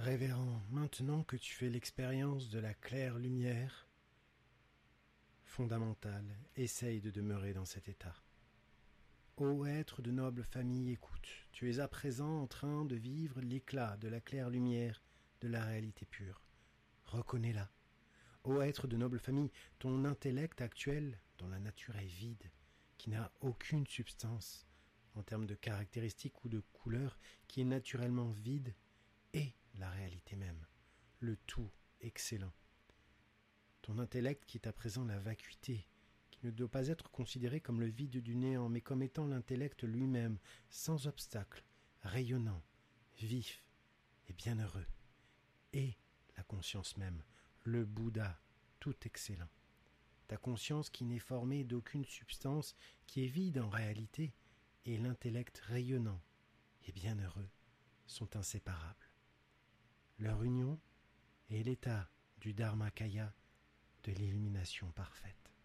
Révérend, maintenant que tu fais l'expérience de la claire lumière fondamentale, essaye de demeurer dans cet état. Ô être de noble famille, écoute, tu es à présent en train de vivre l'éclat de la claire lumière de la réalité pure. Reconnais-la. Ô être de noble famille, ton intellect actuel, dont la nature est vide, qui n'a aucune substance en termes de caractéristiques ou de couleurs, qui est naturellement vide, est la réalité même, le tout excellent. Ton intellect qui est à présent la vacuité, qui ne doit pas être considéré comme le vide du néant, mais comme étant l'intellect lui-même, sans obstacle, rayonnant, vif et bienheureux, et la conscience même, le Bouddha, tout excellent. Ta conscience qui n'est formée d'aucune substance, qui est vide en réalité, et l'intellect rayonnant et bienheureux sont inséparables. Leur union est l'état du Dharmakaya, de l'illumination parfaite.